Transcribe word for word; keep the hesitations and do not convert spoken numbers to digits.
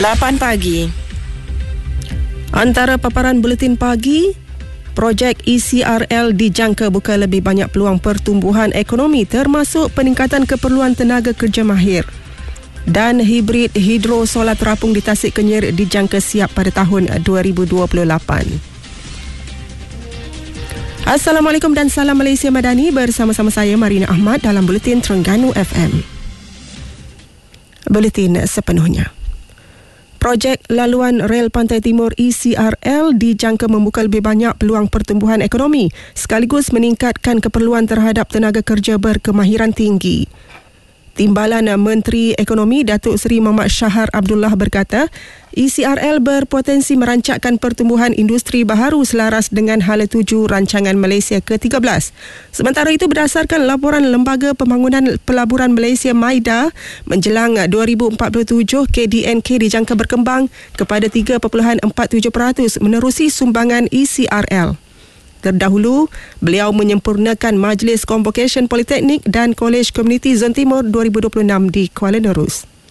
lapan pagi. Antara paparan buletin pagi, projek E C R L dijangka buka lebih banyak peluang pertumbuhan ekonomi termasuk peningkatan keperluan tenaga kerja mahir. Dan hibrid hidro solar terapung di Tasik Kenyir dijangka siap pada tahun dua ribu dua puluh lapan. Assalamualaikum dan salam Malaysia Madani, bersama-sama saya Marina Ahmad dalam Buletin Terengganu F M. Buletin sepenuhnya. Projek laluan rel Pantai Timur E C R L dijangka membuka lebih banyak peluang pertumbuhan ekonomi sekaligus meningkatkan keperluan terhadap tenaga kerja berkemahiran tinggi. Timbalan Menteri Ekonomi Datuk Seri Muhammad Shahar Abdullah berkata, E C R L berpotensi merancakkan pertumbuhan industri baharu selaras dengan Hala Tuju Rancangan Malaysia ke tiga belas. Sementara itu, berdasarkan laporan Lembaga Pembangunan Pelaburan Malaysia MAIDA, menjelang dua ribu empat puluh tujuh, K D N K dijangka berkembang kepada tiga perpuluhan empat tujuh peratus menerusi sumbangan E C R L. Terdahulu, beliau menyempurnakan Majlis Convocation Politeknik dan Kolej Komuniti Zon Timur dua ribu dua puluh enam di Kuala Nerus.